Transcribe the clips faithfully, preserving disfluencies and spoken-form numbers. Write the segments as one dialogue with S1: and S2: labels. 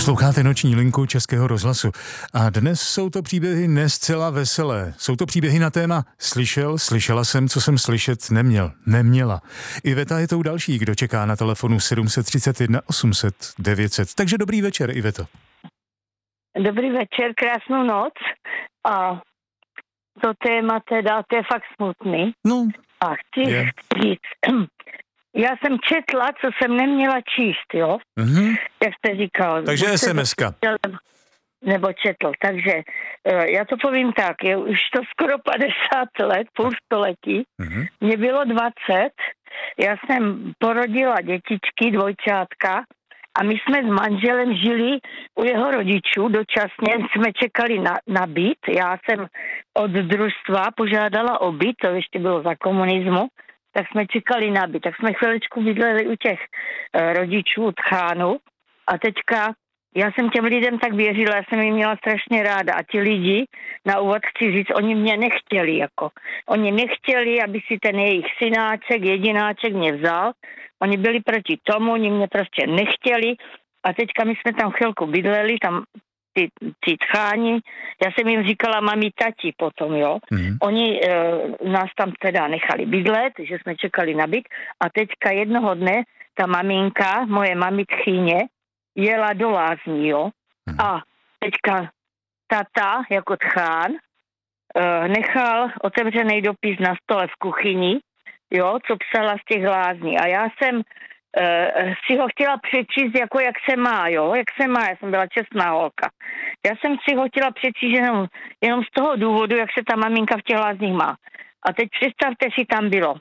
S1: Posloucháte Noční linku Českého rozhlasu a dnes jsou to příběhy ne zcela veselé. Jsou to příběhy na téma slyšel, slyšela jsem, co jsem slyšet neměl, neměla. Iveta je tou další, kdo čeká na telefonu sedm set třicet jedna osm set devět set. Takže dobrý večer, Iveto.
S2: Dobrý večer, krásnou noc. A to téma teda, to je fakt smutný.
S1: No,
S2: a chci
S1: je.
S2: říct, já jsem četla, co jsem neměla číst, jo?
S1: Mhm.
S2: Jak jste říkal.
S1: Takže es em eska.
S2: Nebo četl. Takže já to povím tak, je už to skoro padesát let, půl století.
S1: Mhm.
S2: Mně bylo dvacet, já jsem porodila dětičky, dvojčátka, a my jsme s manželem žili u jeho rodičů, dočasně jsme čekali na, na byt. Já jsem od družstva požádala o byt, to ještě bylo za komunismu, tak jsme čekali na byt. Tak jsme chviličku bydleli u těch e, rodičů, u tchánů. A teďka já jsem těm lidem tak věřila, já jsem jim měla strašně ráda. A ti lidi, na úvod chci říct, oni mě nechtěli, jako. Oni nechtěli, aby si ten jejich synáček, jedináček mě vzal. Oni byli proti tomu, oni mě prostě nechtěli. A teďka my jsme tam chvilku bydleli, tam ty, ty tcháni. Já jsem jim říkala mami, tati potom, jo. Mm. Oni e, nás tam teda nechali bydlet, že jsme čekali na byt. A teďka jednoho dne ta maminka, moje mami tchýně, jela do lázní, jo. Mm. A teďka tata, jako tchán, e, nechal otevřený dopis na stole v kuchyni, jo, co psala z těch lázní. A já jsem uh, si ho chtěla přečíst, jako jak se má, jo, jak se má. Já jsem byla čestná holka. Já jsem si ho chtěla přečíst jenom, jenom z toho důvodu, jak se ta maminka v těch lázních má. A teď představte si, tam bylo.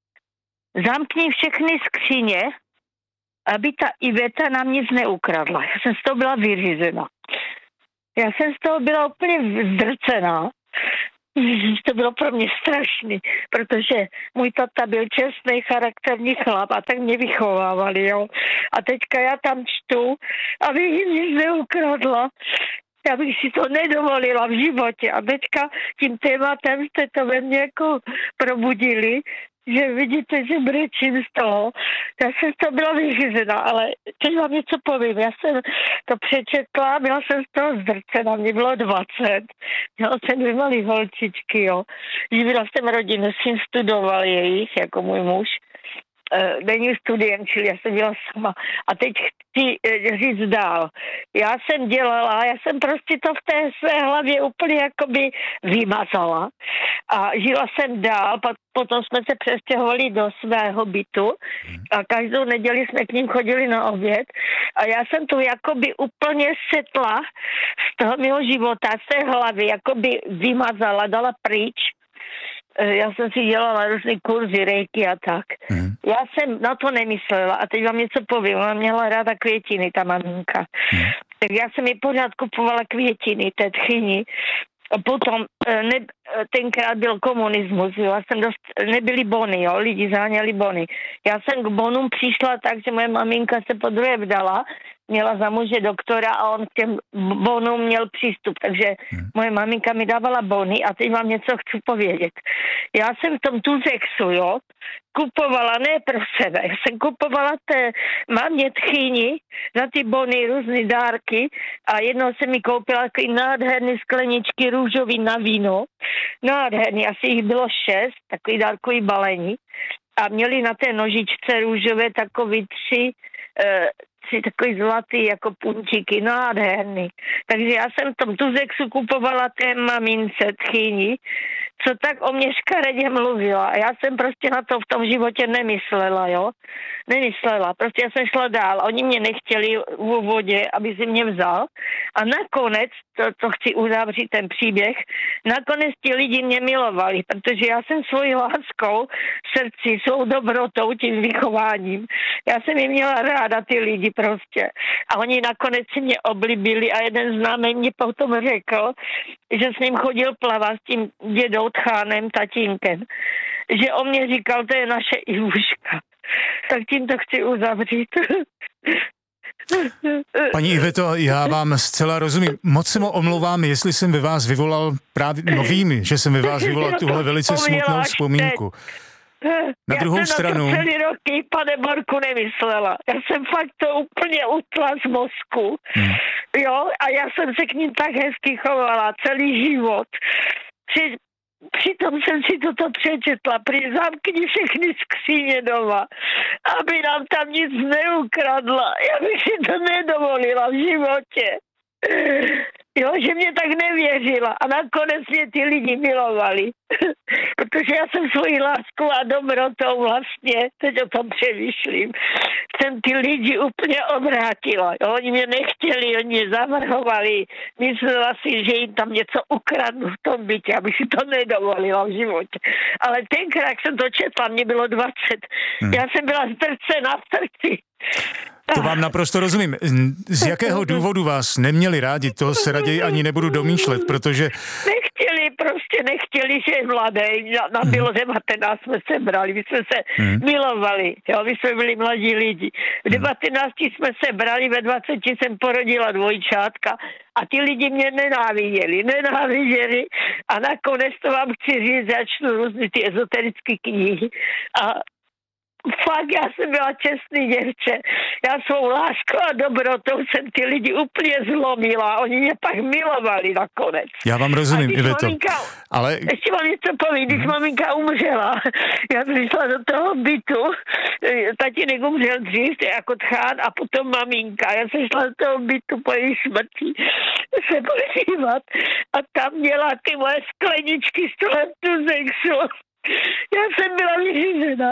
S2: Zamkni všechny skříně, aby ta Iveta nám nic neukradla. Já jsem z toho byla vyřízena. Já jsem z toho byla úplně zdrcená. To bylo pro mě strašný, protože můj tata byl čestný, charakterní chlap a tak mě vychovávali, jo. A teďka já tam čtu, aby jim nic neukradla. Já bych si to nedovolila v životě. A teďka tím tématem jste to ve mně jako probudili, že vidíte, že brečím z toho. Já jsem to byla vyřízená, ale teď vám něco povím. Já jsem to přečetla, byla jsem z toho zdrcena, mě bylo dvacet. Měla jsem dvě malý holčičky, jo. Živila jsem rodinu, syn studoval jejich, jako můj muž. Uh, není studiem, čili já jsem byla sama. A teď chci uh, říct dál. Já jsem dělala, já jsem prostě to v té své hlavě úplně jakoby vymazala. A žila jsem dál, potom jsme se přestěhovali do svého bytu a každou neděli jsme k ním chodili na oběd. A já jsem to jakoby úplně setla z toho mého života, z té hlavy, jakoby vymazala, dala pryč. Já jsem si dělala různý kurzy, rejky a tak. Mm. Já jsem na to nemyslela a teď vám něco povím. Ona měla ráda květiny, ta maminka. Mm. Tak já jsem mi pořád kupovala květiny, té tchyni. A potom ne, tenkrát byl komunismus, jo. Já jsem dost, nebyly bony, jo, lidi záněli bony. Já jsem k bonům přišla tak, že moje maminka se podruhé vdala, měla za muže doktora a on k těm bonům měl přístup, takže hmm. moje maminka mi dávala bony a teď vám něco chci povědět. Já jsem v tom Tuzexu, jo, kupovala, ne pro sebe, já jsem kupovala té mamě tchýni za ty bony různý dárky a jednou jsem mi koupila takový nádherný skleničky růžový na víno, nádherný, asi jich bylo šest, takový dárkový balení a měli na té nožičce růžové takový tři eh, si takový zlatý jako puntíky, nádherný. Takže já jsem v tom Tuzexu kupovala té mamince tchýni, co tak o mě škaredě mluvila. A já jsem prostě na to v tom životě nemyslela, jo. Nemyslela. Prostě já jsem šla dál. Oni mě nechtěli v úvodě, aby si mě vzal. A nakonec, to, to chci uzavřít ten příběh, nakonec ti lidi mě milovali, protože já jsem svojí láskou v srdci, svou dobrotou, tím vychováním. Já jsem jim měla ráda ty lidi prostě. A oni nakonec si mě oblíbili a jeden známý mě potom řekl, že s ním chodil plavat s tím dědou tchánem, tatínkem, že on mě říkal, to je naše Ivuška. Tak tím to chci uzavřít.
S1: Paní Iveto, já vám zcela rozumím. Moc se mu omlouvám, jestli jsem ve vás vyvolal právě, no vím, že jsem ve vás vyvolal tuhle velice smutnou vzpomínku. Na
S2: já
S1: druhou
S2: jsem
S1: stranu...
S2: na to celý roky, pane Borku, nemyslela. Já jsem fakt to úplně utla z mozku. Hmm. Jo, a já jsem se k ním tak hezky chovala celý život. Při, přitom jsem si toto přečetla. Při zamkni všechny skříně doma, aby nám tam nic neukradla. Já bych si to nedovolila v životě. Jo, že mě tak nevěřila a nakonec mě ty lidi milovali. Protože já jsem svojí láskou a dobrotou vlastně, teď o tom přemýšlím, jsem ty lidi úplně obrátila. Jo, oni mě nechtěli, oni mě zavrhovali. Myslela si, že jim tam něco ukradnu v tom bytě, abych si to nedovolila v životě. Ale tenkrát, jak jsem to četla, mě bylo dvacet. Hmm. Já jsem byla zdrcena v srdci.
S1: To vám naprosto rozumím. Z jakého důvodu vás neměli rádi, to se raději ani nebudu domýšlet, protože...
S2: Nechtěli, prostě nechtěli, že je mladý. Nám bylo devatenáct, jsme se brali, my jsme se hmm. milovali, jo, my jsme byli mladí lidi. V devatenácti jsme se brali, ve dvaceti jsem porodila dvojčátka a ty lidi mě nenáviděli, nenáviděli a nakonec to vám chci říct, začnu různý ty ezoterické knihy a fakt, já jsem byla čestný děvče. Já svou láskou a dobrotou jsem ty lidi úplně zlomila. Oni mě pak milovali nakonec.
S1: Já vám rozumím, Iveto.
S2: Maminka,
S1: ale...
S2: Ještě vám něco povím, když hmm. maminka umřela. Já jsem šla do toho bytu. Tatínek umřel dřív, jako tchán, a potom maminka. Já jsem šla do toho bytu po její smrti se podívat. A tam měla ty moje skleničky z toho sexu. Já jsem byla vyřízena.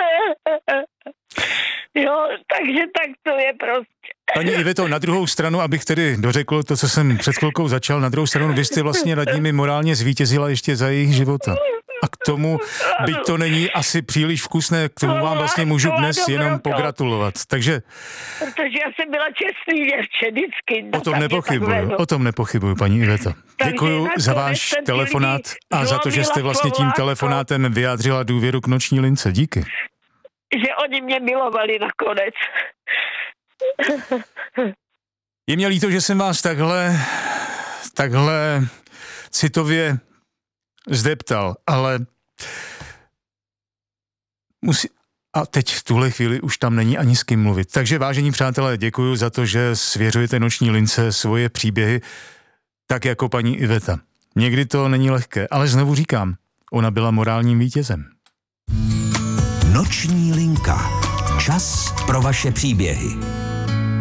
S2: Jo, takže tak to je prostě.
S1: Paní Iveto, na druhou stranu, abych tedy dořekl to, co jsem před chvilkou začal, na druhou stranu vy jste vlastně nad nimi morálně zvítězila ještě za jejich života. A k tomu, byť to není asi příliš vkusné, k tomu vám vlastně můžu dnes jenom pogratulovat. Takže...
S2: Protože já jsem byla čestný děvče, vždycky.
S1: O tom nepochybuju, o tom nepochybuju, paní Iveto. Děkuju za váš telefonát a za to, že jste vlastně tím telefonátem vyjádřila důvěru k Noční lince. Díky.
S2: Že oni mě milovali nakonec.
S1: Je mě líto, že jsem vás takhle, takhle citově zdeptal, ale musí... A teď v tuhle chvíli už tam není ani s kým mluvit. Takže vážení přátelé, děkuji za to, že svěřujete Noční lince svoje příběhy, tak jako paní Iveta. Někdy to není lehké, ale znovu říkám, ona byla morálním vítězem.
S3: Noční linka. Čas pro vaše příběhy.